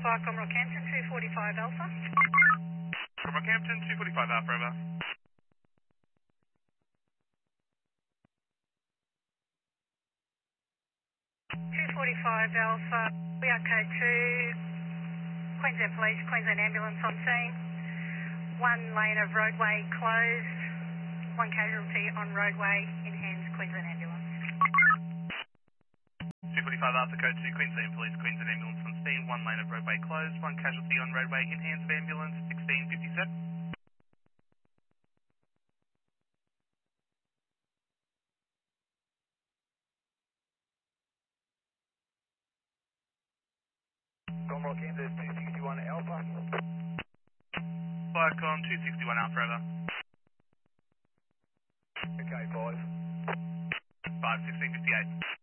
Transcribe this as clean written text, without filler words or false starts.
Commodore Campton, 245 Alpha. Commodore Campton, 245 Alpha, over. 245 Alpha, we are code 2, Queensland Police, Queensland Ambulance on scene. One lane of roadway closed, one casualty on roadway, in hands Queensland Ambulance. 245 Alpha, code 2, Queensland Police, Queensland Ambulance on scene. One lane of roadway closed, one casualty on roadway, in hands of ambulance, 1657. Commodore Kansas 261 Alpha. Viacom 261 Alpha, over. Okay, 5. 5, 1658.